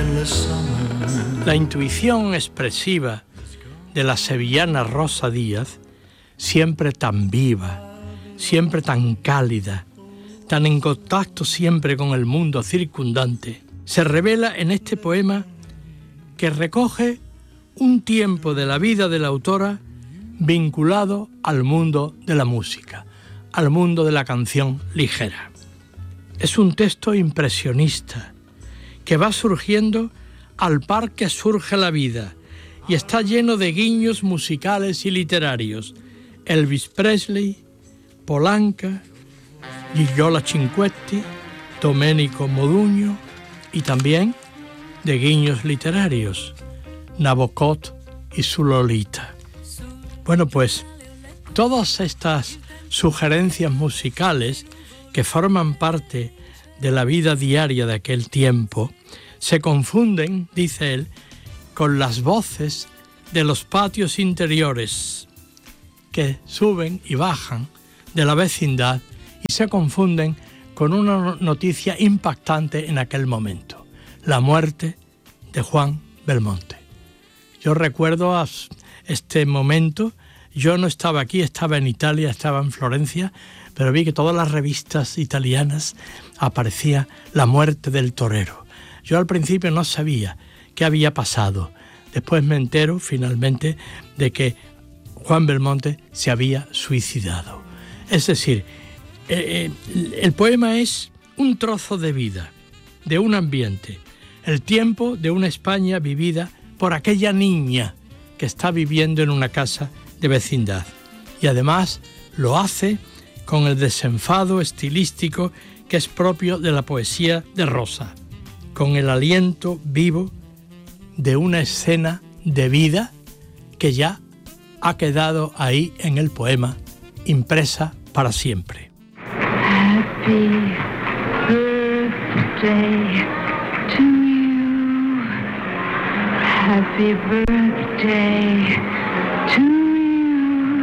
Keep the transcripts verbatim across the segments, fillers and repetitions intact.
La intuición expresiva de la sevillana Rosa Díaz, siempre tan viva, siempre tan cálida, tan en contacto siempre con el mundo circundante, se revela en este poema que recoge un tiempo de la vida de la autora vinculado al mundo de la música, al mundo de la canción ligera. Es un texto impresionista que va surgiendo al par que surge la vida y está lleno de guiños musicales y literarios. Elvis Presley, Polanca, Gigiola Cinquetti, Domenico Modugno y también de guiños literarios, Nabokov y su Lolita. Bueno, pues todas estas sugerencias musicales que forman parte de la vida diaria de aquel tiempo se confunden, dice él, con las voces de los patios interiores que suben y bajan de la vecindad y se confunden con una noticia impactante en aquel momento, la muerte de Juan Belmonte. Yo recuerdo este momento, yo no estaba aquí, estaba en Italia, estaba en Florencia, pero vi que todas las revistas italianas aparecía la muerte del torero. Yo al principio no sabía qué había pasado. Después me entero finalmente de que Juan Belmonte se había suicidado. Es decir, eh, el poema es un trozo de vida, de un ambiente, el tiempo de una España vivida por aquella niña que está viviendo en una casa de vecindad. Y además lo hace con el desenfado estilístico que es propio de la poesía de Rosa, con el aliento vivo de una escena de vida que ya ha quedado ahí en el poema, impresa para siempre. Happy birthday to you. Happy birthday to you.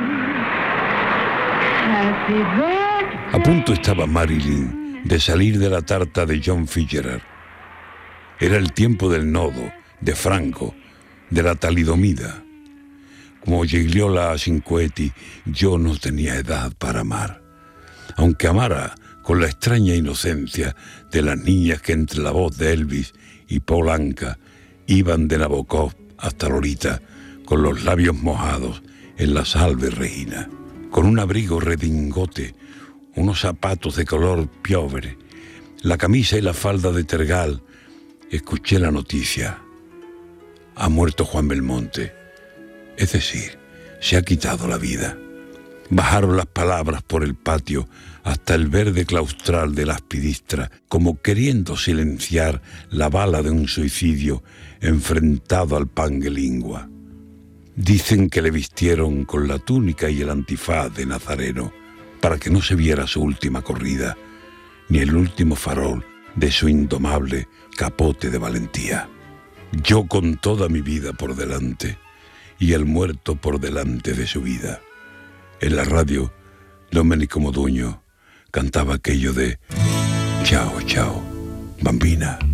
Happy birthday. A punto estaba Marilyn de salir de la tarta de John Fitzgerald. Era el tiempo del nodo, de Franco, de la talidomida. Como Gigiola Cinquetti, yo no tenía edad para amar. Aunque amara con la extraña inocencia de las niñas que entre la voz de Elvis y Polanca iban de Nabokov hasta Lolita con los labios mojados en la salve Regina, con un abrigo redingote, unos zapatos de color piovre, la camisa y la falda de tergal. Escuché la noticia. Ha muerto Juan Belmonte. Es decir, se ha quitado la vida. Bajaron las palabras por el patio hasta el verde claustral de la aspidistra, como queriendo silenciar la bala de un suicidio enfrentado al panguelingua. Dicen que le vistieron con la túnica y el antifaz de nazareno para que no se viera su última corrida, ni el último farol de su indomable capote de valentía. Yo con toda mi vida por delante y el muerto por delante de su vida. En la radio, Domenico Modugno cantaba aquello de «Chao, chao, bambina».